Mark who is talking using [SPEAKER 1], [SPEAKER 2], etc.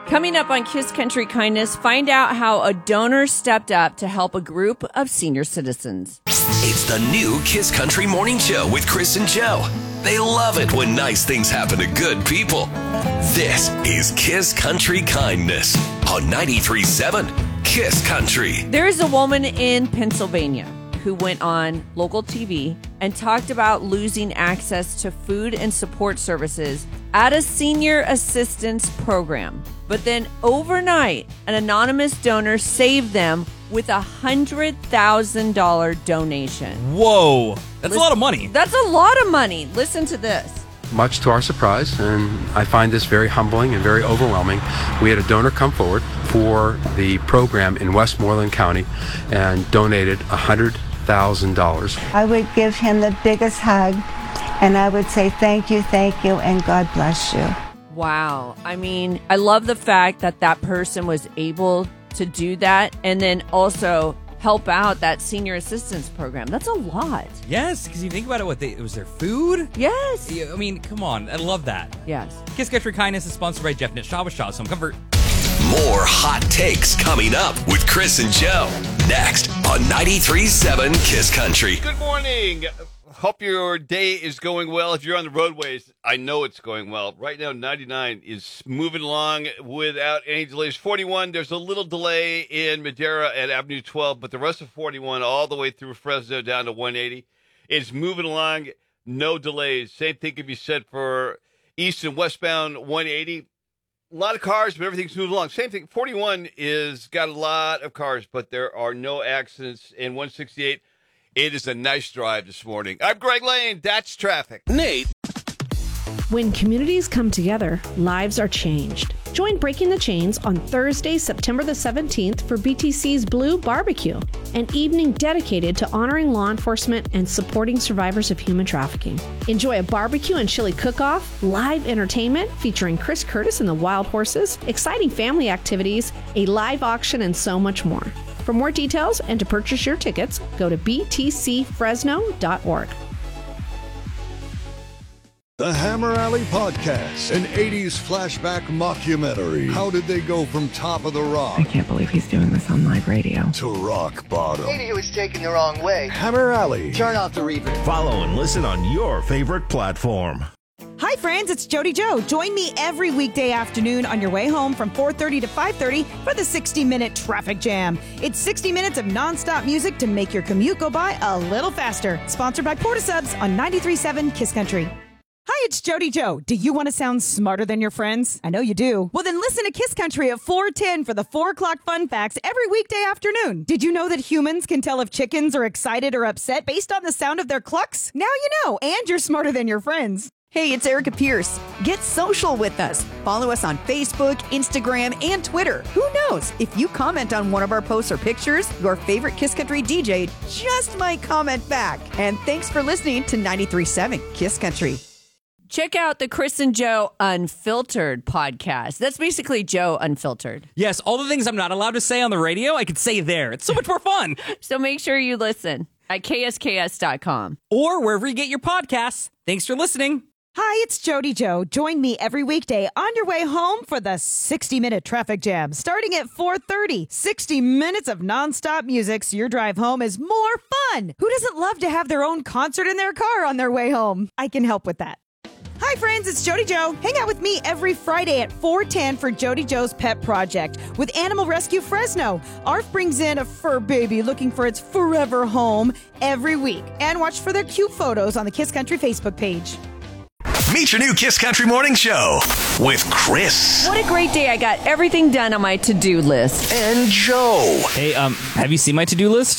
[SPEAKER 1] Coming up on Kiss Country Kindness, find out how a donor stepped up to help a group of senior citizens.
[SPEAKER 2] It's the new Kiss Country Morning Show with Chris and Joe. They love it when nice things happen to good people. This is Kiss Country Kindness on 93.7 Kiss Country.
[SPEAKER 1] There is a woman in Pennsylvania who went on local TV and talked about losing access to food and support services at a senior assistance program. But then overnight, an anonymous donor saved them with a $100,000 donation.
[SPEAKER 3] Whoa, that's a lot of money.
[SPEAKER 1] That's a lot of money. Listen to this.
[SPEAKER 4] Much to our surprise, and I find this very humbling and very overwhelming, we had a donor come forward for the program in Westmoreland County and donated $100,000.
[SPEAKER 5] I would give him the biggest hug, and I would say thank you, and God bless you.
[SPEAKER 1] Wow. I mean, I love the fact that that person was able to do that and then also help out that senior assistance program. That's a lot.
[SPEAKER 3] Yes, because you think about it, it was their food?
[SPEAKER 1] Yes.
[SPEAKER 3] I mean, come on. I love that.
[SPEAKER 1] Yes.
[SPEAKER 3] Kiss Country Kindness is sponsored by Jeff Nitt Shaw with Shaw's Home Comfort.
[SPEAKER 2] More hot takes coming up with Chris and Joe. Next on 93.7 Kiss Country.
[SPEAKER 6] Good morning. Hope your day is going well. If you're on the roadways, I know it's going well. Right now, 99 is moving along without any delays. 41, there's a little delay in Madera at Avenue 12, but the rest of 41 all the way through Fresno down to 180 is moving along, no delays. Same thing can be said for east and westbound 180. A lot of cars, but everything's moving along. Same thing, 41 is got a lot of cars, but there are no accidents in 168. It is a nice drive this morning. I'm Greg Lane. That's traffic.
[SPEAKER 2] Nate.
[SPEAKER 7] When communities come together, lives are changed. Join Breaking the Chains on Thursday, September the 17th for BTC's Blue Barbecue, an evening dedicated to honoring law enforcement and supporting survivors of human trafficking. Enjoy a barbecue and chili cook-off, live entertainment featuring Chris Curtis and the Wild Horses, exciting family activities, a live auction, and so much more. For more details and to purchase your tickets, go to btcfresno.org.
[SPEAKER 8] The Hammer Alley Podcast, an 80s flashback mockumentary. How did they go from top of the rock?
[SPEAKER 9] I can't believe he's doing this on live radio.
[SPEAKER 8] To rock bottom.
[SPEAKER 10] Maybe he was taken the wrong way.
[SPEAKER 8] Hammer Alley.
[SPEAKER 10] Turn off the reverb.
[SPEAKER 11] Follow and listen on your favorite platform.
[SPEAKER 12] Hi, friends. It's Jody Joe. Join me every weekday afternoon on your way home from 4:30 to 5:30 for the 60-minute traffic jam. It's 60 minutes of nonstop music to make your commute go by a little faster. Sponsored by Portasubs on 93.7 Kiss Country. Hi, it's Jody Joe. Do you want to sound smarter than your friends? I know you do. Well, then listen to Kiss Country at 4:10 for the 4 o'clock fun facts every weekday afternoon. Did you know that humans can tell if chickens are excited or upset based on the sound of their clucks? Now you know, and you're smarter than your friends.
[SPEAKER 13] Hey, it's Erica Pierce. Get social with us. Follow us on Facebook, Instagram, and Twitter. Who knows? If you comment on one of our posts or pictures, your favorite Kiss Country DJ just might comment back. And thanks for listening to 93.7 Kiss Country.
[SPEAKER 1] Check out the Chris and Joe Unfiltered podcast. That's basically Joe Unfiltered.
[SPEAKER 3] Yes, all the things I'm not allowed to say on the radio, I could say there. It's so much more fun.
[SPEAKER 1] So make sure you listen at ksks.com.
[SPEAKER 3] Or wherever you get your podcasts. Thanks for listening.
[SPEAKER 12] Hi, it's Jody Joe. Join me every weekday on your way home for the 60-minute traffic jam. Starting at 4:30, 60 minutes of nonstop music so your drive home is more fun. Who doesn't love to have their own concert in their car on their way home? I can help with that. Hi, friends. It's Jody Joe. Hang out with me every Friday at 4:10 for Jody Joe's Pet Project with Animal Rescue Fresno. ARF brings in a fur baby looking for its forever home every week. And watch for their cute photos on the Kiss Country Facebook page.
[SPEAKER 2] Meet your new Kiss Country Morning Show with Chris.
[SPEAKER 1] What a great day. I got everything done on my to-do list.
[SPEAKER 2] And Joe.
[SPEAKER 3] Hey, have you seen my to-do list?